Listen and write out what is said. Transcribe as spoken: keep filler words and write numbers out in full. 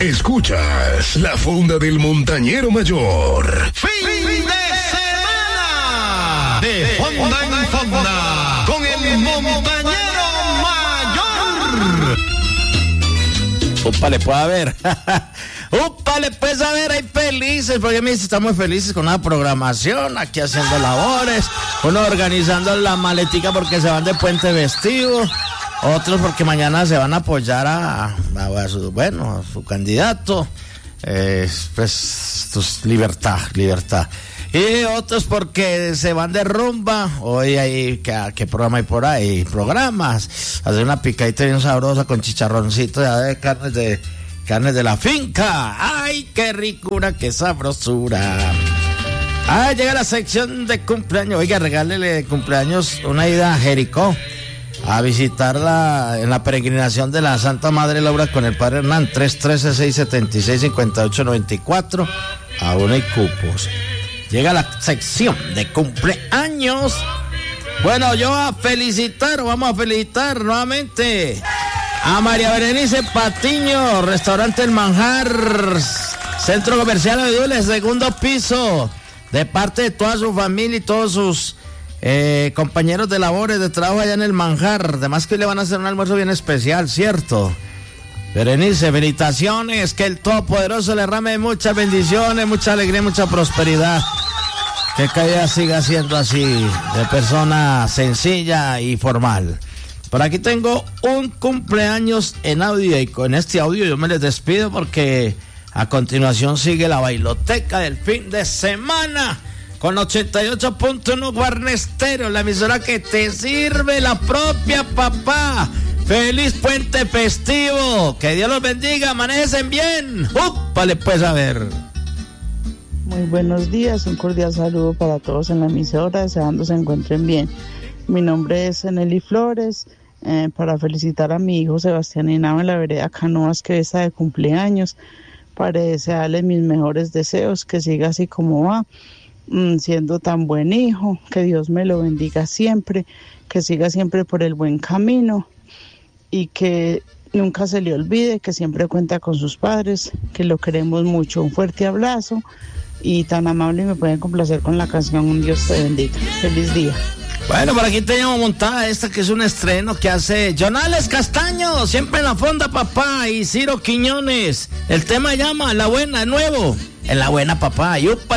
Escuchas la Fonda del Montañero Mayor. Fin de semana de Fonda en Fonda con el Montañero Mayor. Úpale, puede haber. Úpale, pues a ver, hay felices, porque me dice, estamos felices con la programación, aquí haciendo labores, uno organizando la maletica porque se van de puente festivo, otros porque mañana se van a apoyar a, a, a su, bueno, a su candidato, eh, pues, pues, libertad, libertad. Y otros porque se van de rumba. Hoy hay, ¿qué, qué programa hay por ahí? Programas. Hacer una picadita bien sabrosa con chicharroncito de carnes de carnes de la finca. ¡Ay, qué ricura, qué sabrosura! Ah, llega la sección de cumpleaños. Oiga, regálele de cumpleaños una ida a Jericó a visitarla en la peregrinación de la Santa Madre Laura con el Padre Hernán. Tres uno tres, seis siete seis, cinco ocho nueve cuatro. Aún hay cupos. Llega la sección de cumpleaños. Bueno, yo a felicitar, vamos a felicitar nuevamente a María Berenice Patiño, restaurante El Manjar, Centro Comercial Abedules, segundo piso, de parte de toda su familia y todos sus eh, compañeros de labores, de trabajo allá en El Manjar. Además que hoy le van a hacer un almuerzo bien especial, ¿cierto? Berenice, felicitaciones, que el Todopoderoso le derrame muchas bendiciones, mucha alegría, mucha prosperidad. Que cada día siga siendo así, de persona sencilla y formal. Por aquí tengo un cumpleaños en audio, y con este audio yo me les despido porque a continuación sigue la bailoteca del fin de semana con ochenta y ocho punto uno Guarne Estéreo, la emisora que te sirve, la propia papá. ¡Feliz puente festivo! ¡Que Dios los bendiga! ¡Amanecen bien! ¡Úpale, pues, a ver! Muy buenos días, un cordial saludo para todos en la emisora, deseando se encuentren bien. Mi nombre es Nelly Flores, eh, para felicitar a mi hijo Sebastián Henao en la vereda Canoas, que está de cumpleaños, para desearle mis mejores deseos, que siga así como va, mmm, siendo tan buen hijo, que Dios me lo bendiga siempre, que siga siempre por el buen camino, y que nunca se le olvide que siempre cuenta con sus padres, que lo queremos mucho. Un fuerte abrazo y tan amable, y me pueden complacer con la canción Un Dios te bendiga. Feliz día. Bueno, por aquí tenemos montada esta que es un estreno que hace Jonales Castaño, siempre en la fonda papá, y Ciro Quiñones. El tema llama La Buena, nuevo. En La Buena papá, y úpale.